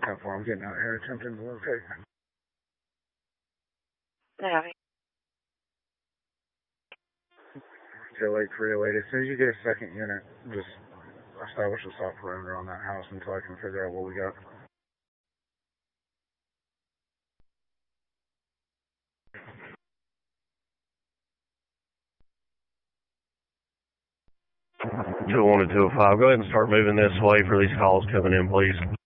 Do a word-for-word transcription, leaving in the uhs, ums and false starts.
ten four, I'm getting out here attempting to locate. Yeah. Till eight three oh eight. As soon as you get a second unit, just establish a soft perimeter on that house until I can figure out what we got. two one to two oh five, go ahead and start moving this way for these calls coming in, please.